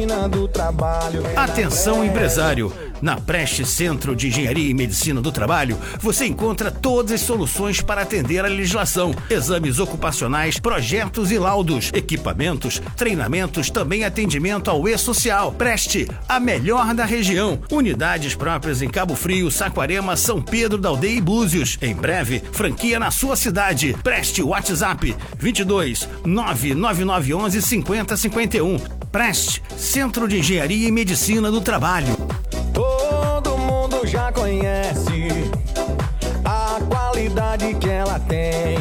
Do trabalho. Atenção, empresário! Na Preste Centro de Engenharia e Medicina do Trabalho, você encontra todas as soluções para atender a legislação, exames ocupacionais, projetos e laudos, equipamentos, treinamentos, também atendimento ao e-social. Preste, a melhor da região. Unidades próprias em Cabo Frio, Saquarema, São Pedro da Aldeia e Búzios. Em breve, franquia na sua cidade. Preste, WhatsApp 22 99911 5051. Preste, Centro de Engenharia e Medicina do Trabalho. Todo mundo já conhece a qualidade que ela tem.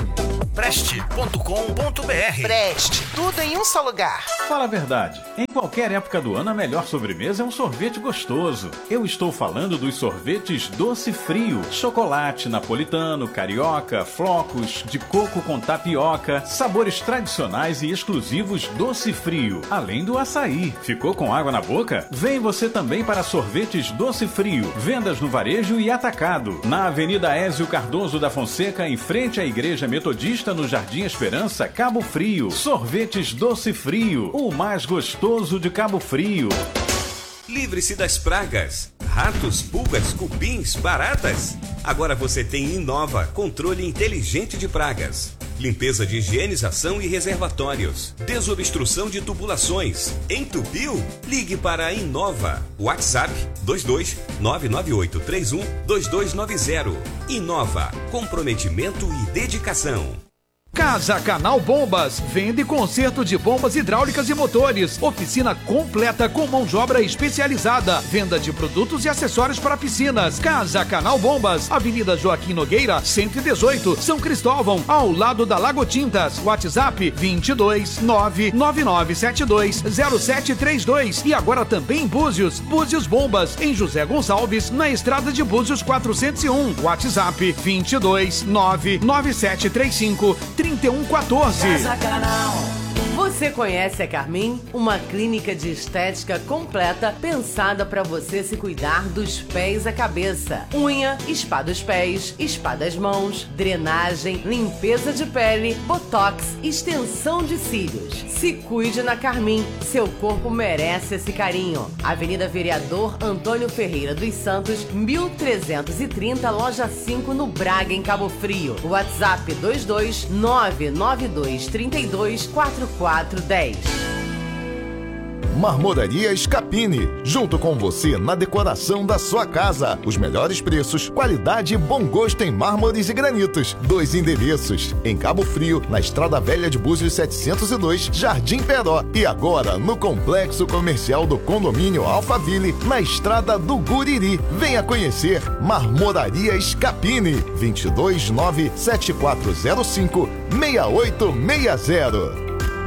Preste.com.br. Preste, tudo em um só lugar. Fala a verdade, em qualquer época do ano a melhor sobremesa é um sorvete gostoso. Eu estou falando dos sorvetes Doce Frio, chocolate, napolitano, carioca, flocos, de coco com tapioca, sabores tradicionais e exclusivos Doce Frio, além do açaí. Ficou com água na boca? Vem você também para sorvetes Doce Frio, vendas no varejo e atacado, na Avenida Ézio Cardoso da Fonseca, em frente à Igreja Metodista, no Jardim Esperança, Cabo Frio. Sorvetes Doce Frio, o mais gostoso de Cabo Frio. Livre-se das pragas, ratos, pulgas, cupins, baratas. Agora você tem Inova, controle inteligente de pragas. Limpeza de higienização e reservatórios. Desobstrução de tubulações. Entupiu? Ligue para a Inova. WhatsApp 22 998 31 2290. Inova, comprometimento e dedicação. Casa Canal Bombas, vende conserto de bombas hidráulicas e motores, oficina completa com mão de obra especializada, venda de produtos e acessórios para piscinas. Casa Canal Bombas, Avenida Joaquim Nogueira, 118, São Cristóvão, ao lado da Lago Tintas. WhatsApp 22 99972 0732 e agora também em Búzios, Búzios Bombas, em José Gonçalves, na estrada de Búzios 401. WhatsApp 22 99735 3114. Casa Canal. Você conhece a Carmin? Uma clínica de estética completa pensada para você se cuidar dos pés à cabeça. Unha, spa dos pés, spa das mãos, drenagem, limpeza de pele, botox, extensão de cílios. Se cuide na Carmin, seu corpo merece esse carinho. Avenida Vereador Antônio Ferreira dos Santos, 1330, loja 5, no Braga, em Cabo Frio. WhatsApp 22 992 32 4410. Marmoraria Scapini, junto com você na decoração da sua casa. Os melhores preços, qualidade e bom gosto em mármores e granitos. 2 endereços, em Cabo Frio, na Estrada Velha de Búzios 702, Jardim Peró. E agora no Complexo Comercial do Condomínio Alphaville, na Estrada do Guriri. Venha conhecer Marmoraria Scapini, 22 97405 6860.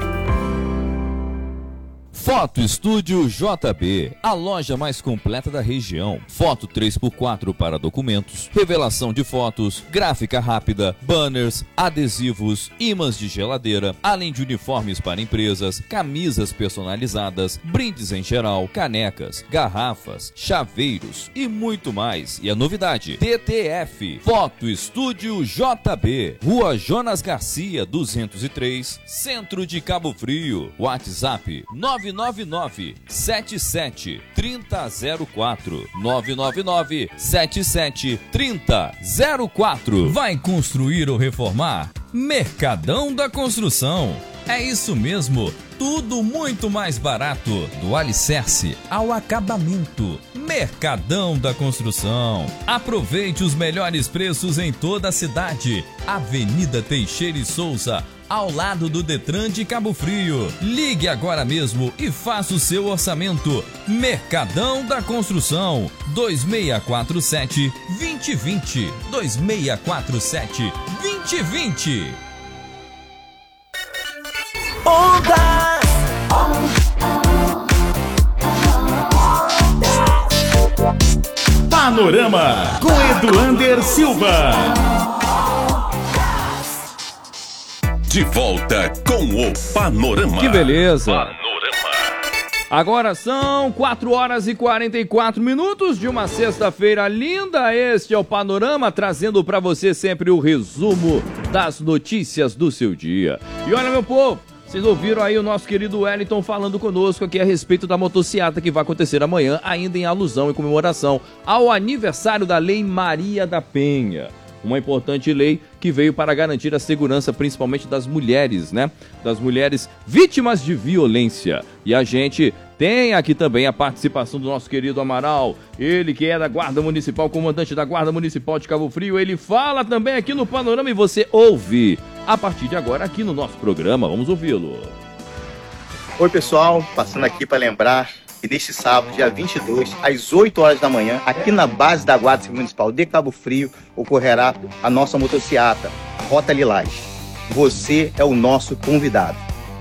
Foto Estúdio JB, a loja mais completa da região. Foto 3x4 para documentos, revelação de fotos, gráfica rápida, banners, adesivos, ímãs de geladeira, além de uniformes para empresas, camisas personalizadas, brindes em geral, canecas, garrafas, chaveiros e muito mais. E a novidade, TTF, Foto Estúdio JB, Rua Jonas Garcia 203, Centro de Cabo Frio. WhatsApp 999 77 3004 999 77 3004. Vai construir ou reformar? Mercadão da Construção. É isso mesmo, tudo muito mais barato, do alicerce ao acabamento. Mercadão da Construção. Aproveite os melhores preços em toda a cidade. Avenida Teixeira e Souza, ao lado do Detran de Cabo Frio. Ligue agora mesmo e faça o seu orçamento. Mercadão da Construção, 2647 2020, 2647 2020. Panorama com Eduander Silva. De volta com o Panorama. Que beleza. Agora são 4 horas e 44 minutos de uma sexta-feira linda. Este é o Panorama, trazendo para você sempre o resumo das notícias do seu dia. E olha, meu povo, Vocês ouviram aí o nosso querido Wellington falando conosco aqui a respeito da motociata que vai acontecer amanhã, ainda em alusão e comemoração ao aniversário da Lei Maria da Penha. Uma importante lei que veio para garantir a segurança principalmente das mulheres, né? Das mulheres vítimas de violência. E a gente tem aqui também a participação do nosso querido Amaral, ele que é da Guarda Municipal, comandante da Guarda Municipal de Cabo Frio. Ele fala também aqui no Panorama e você ouve a partir de agora aqui no nosso programa. Vamos ouvi-lo. Oi pessoal, passando aqui para lembrar que neste sábado, dia 22, às 8 horas da manhã, aqui na base da Guarda Civil Municipal de Cabo Frio, ocorrerá a nossa motociata, Rota Lilás. Você é o nosso convidado.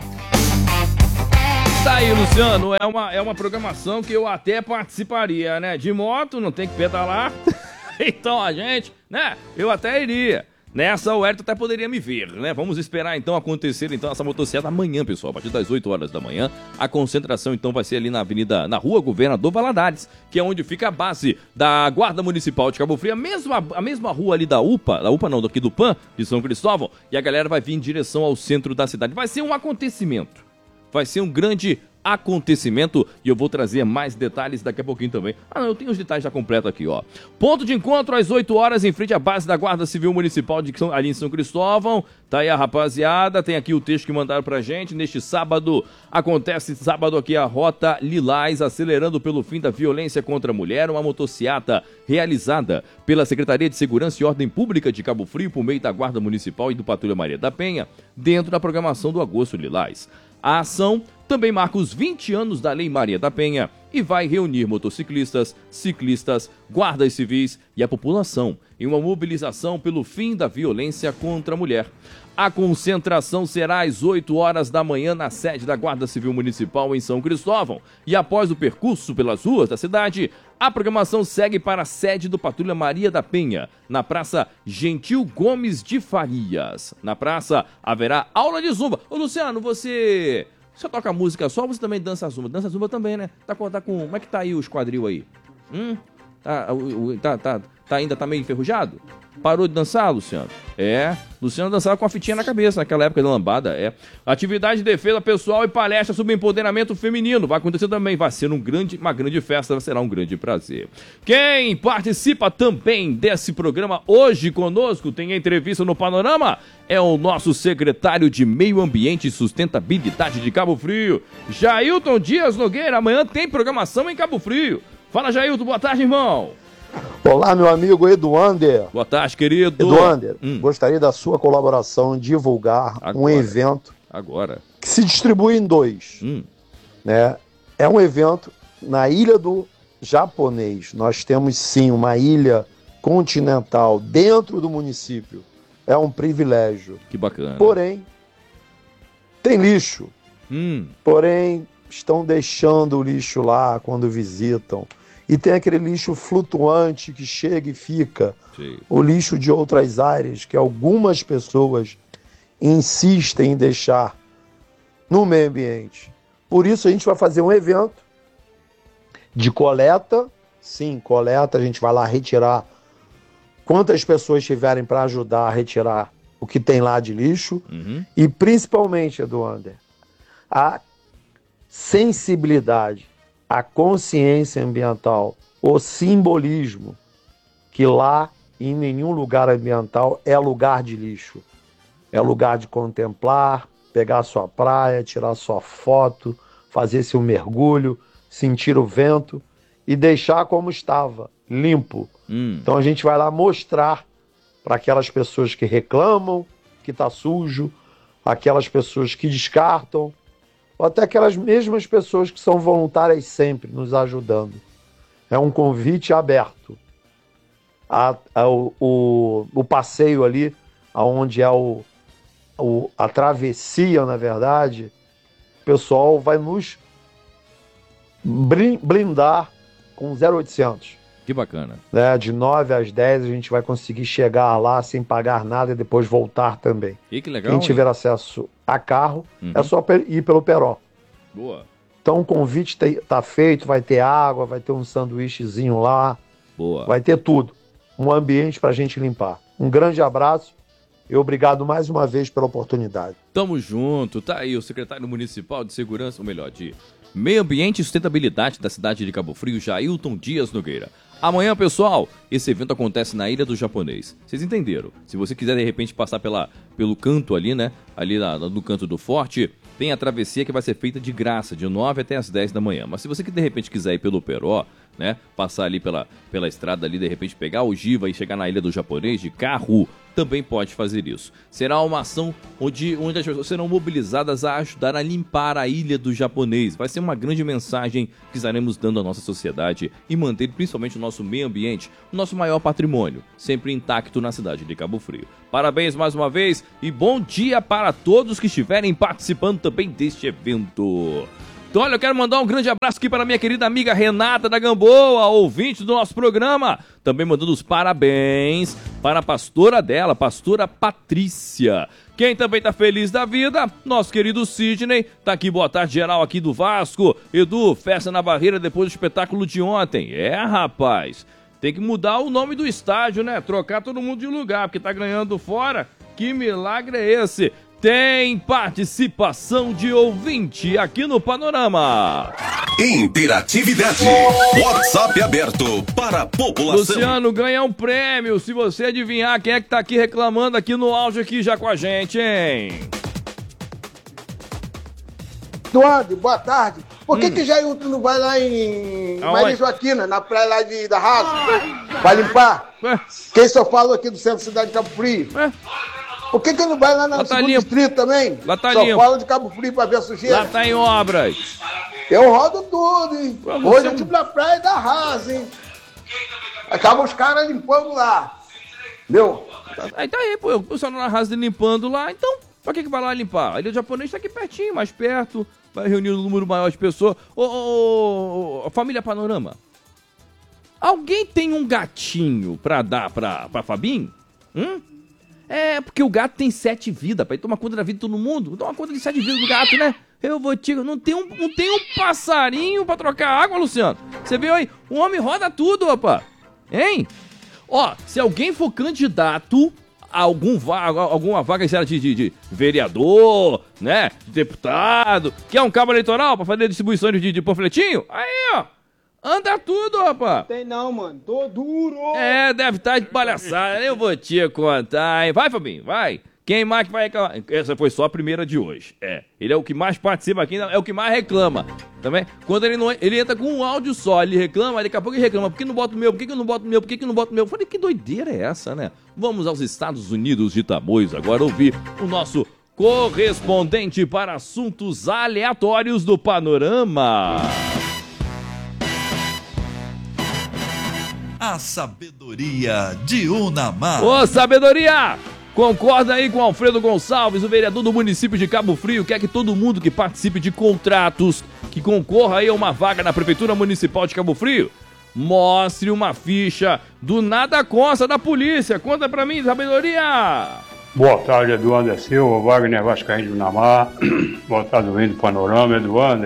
Tá aí, Luciano, é uma programação que eu até participaria, né? De moto, não tem que pedalar, então a gente, né? Eu até iria. Nessa, o Hérito até poderia me ver, né? Vamos esperar, então, acontecer, então, essa motocicleta amanhã, pessoal, a partir das 8 horas da manhã. A concentração, então, vai ser ali na Rua Governador Valadares, que é onde fica a base da Guarda Municipal de Cabo Frio, a mesma rua ali da UPA não, daqui do PAN, de São Cristóvão, e a galera vai vir em direção ao centro da cidade. Vai ser um acontecimento, vai ser um grande acontecimento e eu vou trazer mais detalhes daqui a pouquinho também. Não, eu tenho os detalhes já completos aqui, ó. Ponto de encontro às 8 horas em frente à base da Guarda Civil Municipal ali em São Cristóvão. Tá aí a rapaziada, tem aqui o texto que mandaram pra gente. Neste sábado, acontece sábado aqui a Rota Lilás, acelerando pelo fim da violência contra a mulher, uma motociata realizada pela Secretaria de Segurança e Ordem Pública de Cabo Frio por meio da Guarda Municipal e do Patrulha Maria da Penha, dentro da programação do Agosto Lilás. A ação também marca os 20 anos da Lei Maria da Penha e vai reunir motociclistas, ciclistas, guardas civis e a população em uma mobilização pelo fim da violência contra a mulher. A concentração será às 8 horas da manhã na sede da Guarda Civil Municipal em São Cristóvão. E após o percurso pelas ruas da cidade, a programação segue para a sede do Patrulha Maria da Penha, na Praça Gentil Gomes de Farias. Na praça haverá aula de zumba. Ô Luciano, você toca música só ou você também dança zumba? Dança zumba também, né? Tá com como é que tá aí os quadril aí? Ainda tá meio enferrujado? Parou de dançar, Luciano? Luciano dançava com a fitinha na cabeça, naquela época da lambada, Atividade de defesa pessoal e palestra sobre empoderamento feminino. Vai acontecer também, vai ser uma grande festa, será um grande prazer. Quem participa também desse programa hoje conosco, tem entrevista no Panorama, é o nosso secretário de Meio Ambiente e Sustentabilidade de Cabo Frio, Jailton Dias Nogueira. Amanhã tem programação em Cabo Frio. Fala, Jailton, boa tarde, irmão. Olá, meu amigo Eduander. Boa tarde, querido. Eduander, gostaria da sua colaboração em divulgar um evento que se distribui em dois. Né? É um evento na Ilha do Japonês. Nós temos sim uma ilha continental dentro do município. É um privilégio. Que bacana. Porém, tem lixo. Porém, estão deixando o lixo lá quando visitam. E tem aquele lixo flutuante que chega e fica. Sim. O lixo de outras áreas que algumas pessoas insistem em deixar no meio ambiente. Por isso a gente vai fazer um evento de coleta. Sim, coleta, a gente vai lá retirar quantas pessoas tiverem para ajudar a retirar o que tem lá de lixo. E principalmente, Eduander, a sensibilidade, a consciência ambiental, o simbolismo, que lá em nenhum lugar ambiental é lugar de lixo. É lugar de contemplar, pegar sua praia, tirar sua foto, fazer seu mergulho, sentir o vento e deixar como estava, limpo. Então a gente vai lá mostrar para aquelas pessoas que reclamam que está sujo, aquelas pessoas que descartam, ou até aquelas mesmas pessoas que são voluntárias sempre nos ajudando. É um convite aberto. O passeio ali, onde é a travessia, na verdade, o pessoal vai nos brindar com 0800. Que bacana. Né? De 9 às 10 a gente vai conseguir chegar lá sem pagar nada e depois voltar também. E que legal. Quem tiver acesso a carro, é só ir pelo Peró. Boa. Então o convite tá feito, vai ter água, vai ter um sanduíchezinho lá. Boa. Vai ter tudo. Um ambiente pra gente limpar. Um grande abraço e obrigado mais uma vez pela oportunidade. Tamo junto, tá aí o secretário municipal de segurança, ou melhor, de Meio Ambiente e Sustentabilidade da cidade de Cabo Frio, Jailton Dias Nogueira. Amanhã, pessoal, esse evento acontece na Ilha do Japonês. Vocês entenderam? Se você quiser, de repente, passar pelo canto ali, né? Ali no canto do forte, tem a travessia que vai ser feita de graça, de 9 até as 10 da manhã. Mas se você, de repente, quiser ir pelo Peró, né? Passar ali pela estrada ali, de repente, pegar o Giva e chegar na Ilha do Japonês de carro, também pode fazer isso. Será uma ação onde as pessoas serão mobilizadas a ajudar a limpar a Ilha do Japonês. Vai ser uma grande mensagem que estaremos dando à nossa sociedade e manter principalmente o nosso meio ambiente, o nosso maior patrimônio, sempre intacto na cidade de Cabo Frio. Parabéns mais uma vez e bom dia para todos que estiverem participando também deste evento. Então, olha, eu quero mandar um grande abraço aqui para a minha querida amiga Renata da Gamboa, ouvinte do nosso programa. Também mandando os parabéns para a pastora dela, pastora Patrícia. Quem também tá feliz da vida, nosso querido Sidney, tá aqui, boa tarde geral aqui do Vasco. Edu, festa na Barreira depois do espetáculo de ontem. Rapaz, tem que mudar o nome do estádio, né? Trocar todo mundo de lugar, porque tá ganhando fora. Que milagre é esse? Tem participação de ouvinte aqui no Panorama. Interatividade. WhatsApp aberto para a população. Luciano ganha um prêmio se você adivinhar quem é que tá aqui reclamando aqui no áudio aqui já com a gente, hein? Eduardo, boa tarde. Por que Jailton não vai lá em Maria Joaquina, na praia lá da Raso? Vai limpar? Quem só fala aqui do centro da cidade de Cabo Frio? Por que não vai lá no segundo distrito também? Lá tá só limpo. fala de Cabo Frio pra ver a sujeira. Lá tá em obras. Eu rodo tudo, hein? Hoje eu tive na praia da Raso, hein? Acabam os caras limpando lá. Entendeu? Aí tá aí, pô. O senhor na Raso limpando lá, então pra que vai lá limpar? A Ilha do Japonês tá aqui pertinho, mais perto. Vai reunir um número maior de pessoas. Ô, família Panorama. Alguém tem um gatinho pra dar pra Fabinho? Porque o gato tem 7 vidas, pra ele tomar conta da vida de todo mundo. Toma conta de 7 vidas do gato, né? Eu vou te... Não tem um passarinho pra trocar água, Luciano. Você viu aí? O homem roda tudo, rapaz. Hein? Ó, se alguém for candidato a alguma vaga de vereador, né? De deputado, quer um cabo eleitoral pra fazer distribuição de panfletinho? Aí, ó. Anda tudo, rapaz. Tem não, mano. Tô duro. Deve estar de palhaçada. Eu vou te contar, hein? Vai, Fabinho, vai. Quem mais que vai reclamar? Essa foi só a primeira de hoje. Ele é o que mais participa aqui, é o que mais reclama. Também, quando ele entra com um áudio só, ele reclama, daqui a pouco ele reclama. Por que não bota o meu? Por que eu não boto o meu? Por que eu não boto o meu? Eu falei, que doideira é essa, né? Vamos aos Estados Unidos de Tamoios agora ouvir o nosso correspondente para assuntos aleatórios do Panorama. A sabedoria de Unamar. Ô, sabedoria! Concorda aí com Alfredo Gonçalves, o vereador do município de Cabo Frio, quer que todo mundo que participe de contratos, que concorra aí a uma vaga na Prefeitura Municipal de Cabo Frio, mostre uma ficha do Nada Consta da polícia. Conta pra mim, sabedoria! Boa tarde, Eduardo Silva, Wagner Vascaíno de Unamar. Boa tarde, ouvindo Panorama, Eduardo.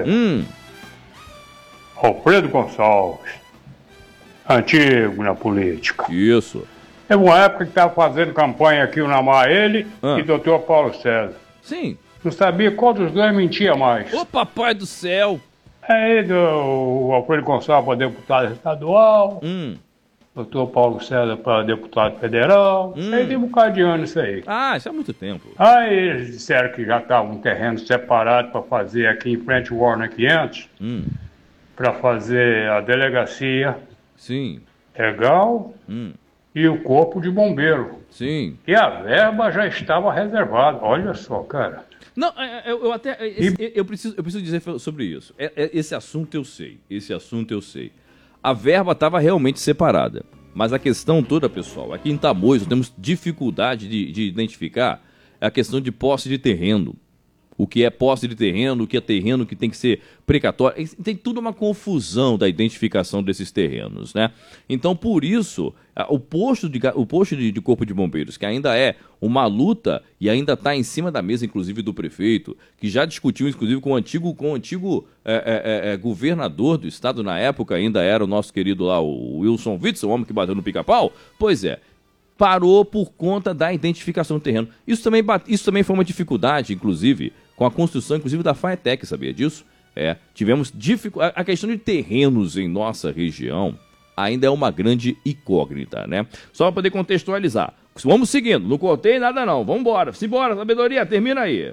Alfredo Gonçalves. Antigo na política. Isso. Teve uma época que estava fazendo campanha aqui no Namar, ele e o doutor Paulo César. Sim. Não sabia qual dos dois mentia mais. Ô, papai do céu! Aí o Alfredo Gonçalves para deputado estadual, doutor Paulo César para deputado federal. Aí tem um bocado de ano isso aí. Isso há muito tempo. Aí eles disseram que já estava um terreno separado para fazer aqui em frente ao Warner 500, para fazer a delegacia. Sim. Legal. E o corpo de bombeiro. Sim. E a verba já estava reservada. Olha só, cara. Não, eu preciso dizer sobre isso. Esse assunto eu sei. A verba estava realmente separada. Mas a questão toda, pessoal, aqui em Tamoios temos dificuldade de identificar a questão de posse de terreno. O que é posse de terreno, o que é terreno que tem que ser precatório. Tem tudo uma confusão da identificação desses terrenos, né? Então, por isso, o posto de Corpo de Bombeiros, que ainda é uma luta e ainda está em cima da mesa, inclusive, do prefeito, que já discutiu, inclusive, com o antigo governador do estado, na época ainda era o nosso querido lá, o Wilson Witzel, o homem que bateu no pica-pau. Pois é. parou por conta da identificação do terreno. Isso também foi uma dificuldade, inclusive, com a construção, inclusive, da Faetec, sabia disso? Tivemos dificuldade. A questão de terrenos em nossa região ainda é uma grande incógnita, né? Só para poder contextualizar. Vamos seguindo, não cortei nada não, vamos embora. Simbora, sabedoria, termina aí.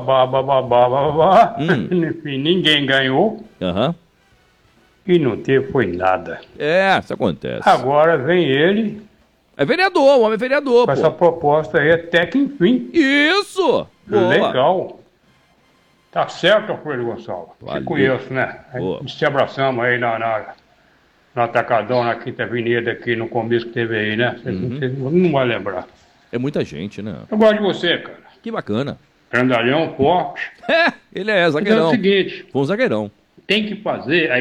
Enfim, ninguém ganhou. E não teve foi nada. Isso acontece. Agora vem ele. É vereador, o homem é vereador, com essa proposta aí, até que enfim. Isso! Legal. Tá certo, Alfredo Gonçalves. Valeu. Te conheço, né? Te abraçamos aí no Atacadão, na Quinta Avenida, aqui no começo que teve aí, né? Você não vai lembrar. É muita gente, né? Eu gosto de você, cara. Que bacana. Grandalhão, forte. Ele é zagueirão. Então é o seguinte. Foi um zagueirão. Tem que fazer